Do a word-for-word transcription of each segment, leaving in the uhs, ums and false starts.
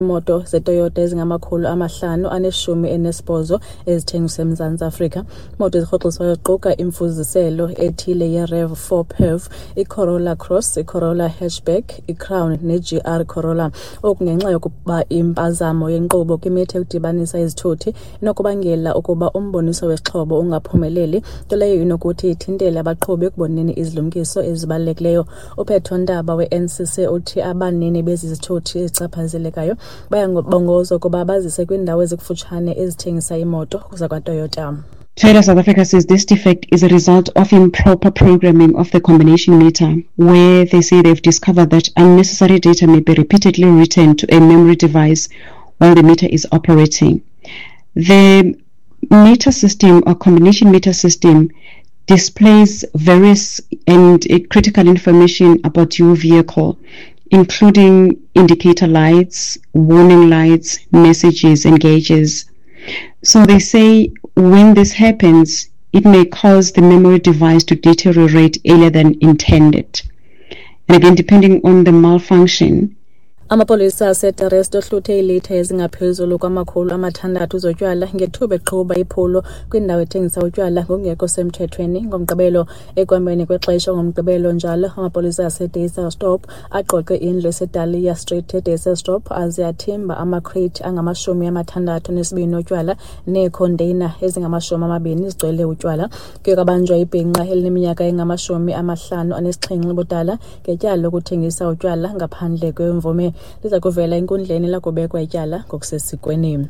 Imoto zeToyota ezingamakhulu amahlanu aneshumi enesibhozo ezithengiswa eMzantsi Afrika. Imoto ezirhoxiswayo ziquka imfuziselo ethile ye-RAV four P H E V, iCorolla Cross, iCorolla Hatchback, iCrown ne-G R Corolla. Oku ngenxa yokuba impazamo yenkqubo kwimitha yokudibanisa izithuthi inokubangela ukuba umboniso wesixhobo ungaphumeleli, nto leyo inokuthi ithintele abaqhubi ekuboneni izilumkiso ezibalulekileyo. uPetro Ndaba we-N C C uthi abanini bezi zithuthi ezichaphazelekayo bayangobongoza ukuba bazise kwiindawo ezikufutshane ezithengisa imoto zakwaToyota. Toyota South Africa says this defect is a result of improper programming of the combination meter, where they say they've discovered that unnecessary data may be repeatedly written to a memory device while the meter is operating. The meter system or combination meter system displays various and uh, critical information about your vehicle, including indicator lights, warning lights, messages, and gauges. So they say when this happens, it may cause the memory device to deteriorate earlier than intended. And again, depending on the malfunction, Amapolisa aseTarest ohluthe iilitha ezingaphezulu kwamakhulu amathandathu zotywala ngethuba eqhuba iphulo kwindawo ethengisa utywala ngokungekho semthethweni. Ngomgqibelo ekuhambeni kwexesha ngomgqibelo njalo amapolisa aseDaysel Stop aqoqe indlu eseDahlia Street eDaysel Stop aze athimba amakrate angamashumi amathandathu nesibini otywala neekhonteyina ezingamashumi amabini zigcwele utywala. Kuye kwabanjwa ibhinqa elineminyaka engamashumi amahlanu anesixhenxe budala ngetyala lokuthengisa utywala ngaphandle kwemvume. Liza kuvela enkundleni lakubekwa ityala ngokusesikweni.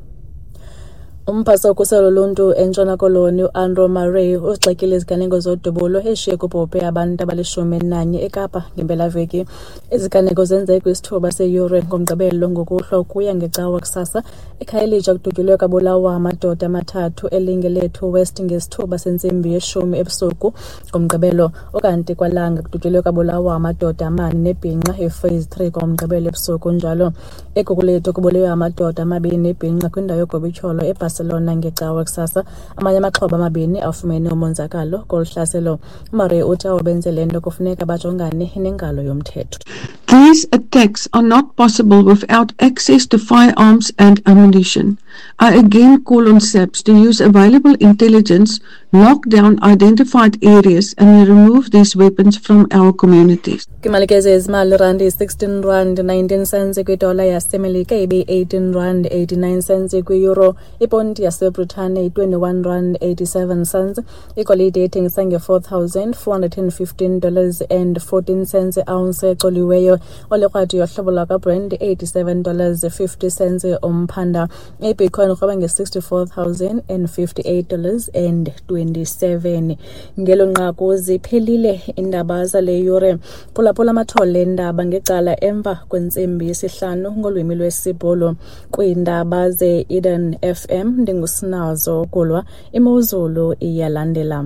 Umphathi wokhuselo loluntu eNtshona Koloni uAndrew Murray uzixekile iziganeko zodubulo eshiye kubhubhe abantu abalishumi nanye eKapa ngempelaveki. Iziganeko zenzeke kwisithuba seyure ngomgqibelo ngokuhlwa ukuya ngecawa kusasa. eKhayelitsha kudutyulwe kwabulawa amadoda amathathu eLingelethu West ngesithuba sentsimbi yeshumi ebusuku ngomgqibelo. Okanti kwaLanga kudutyulwe kwabulawa amadoda amane nebhinqa ephase three ngomgqibelo ebusuku njalo. eGugulethu kubulewe amadoda amabini ebhinqa kwindawo yogobityholo eBarcelona ngecawa kusasa. Amanye amaxhoba amabini afumene umonzakalo kolu hlaselo. Murray uthi abo benze le nto kufuneka bajongane nengalo yomthetho. These attacks are not possible without access to firearms and ammunition. I again call on SAPS to use available intelligence, lock down identified areas and remove these weapons from our communities. Kimalikeze izimali randi sixteen rand nineteen cents kwidola yasemelika ibe eighteen rand eighty-nine cents kwi-euro. Iponti yaseBritane twenty-one rand eighty-seven cents. Igolide ethengisa nge-four thousand four hundred fifteen dollars and fourteen cents ounce exoliweyo. Olekrwadi yohlobo lwakaBrand eighty-seven dollars fifty cents umphanda. iBitcoin kwaba nge-sixty-four thousand fifty-eight dollars and twenty-seven. Ngelo nqaku ziphelile indaba zale yure. Phulaphula amathole endaba ngecala emva kwentsimbi yesihlanu ngolwimi lwesibhulu kwiindaba ze-Eden F M. Ndingusinazo Kulwa, imozulu iyalandela.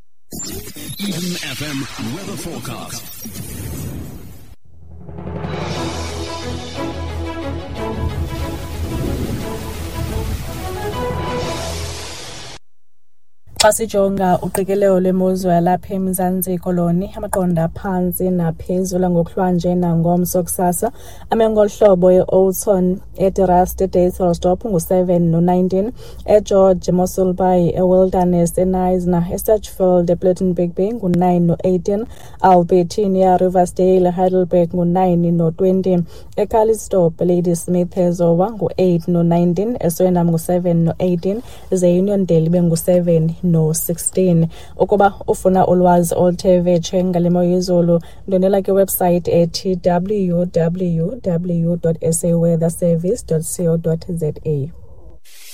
Eden F M weather forecast. Xa sijonga uqikelelo lwemozulu yalapha eMzantsi Koloni, amaqonda aphantsi naphezulu ngokuhlwanje nangomso kusasa. Amengo hlobo e-Oudtshoorn, eTerrast, eDaysel Stop ngu-seven no-nineteen, eGeorge, eMossel Bay, eWilderness, eNisna, eStachfield, ePlettenberg Bay ngu-nine no-eighteen, Albertina, Riversdale, Heidelberg ngu-nine no-twenty, eCalistope, Ladysmith, eZowa ngu-eight no-nineteen, eSwellendam ngu-seven no-eighteen, ze-Uniondale ibe ngu-seven no sixteen. Ukuba ufuna ulwazi oluthe vetshe ngale mo yezulu, ndonela kwiwebsite ethi w w w dot s a weather service dot co dot za.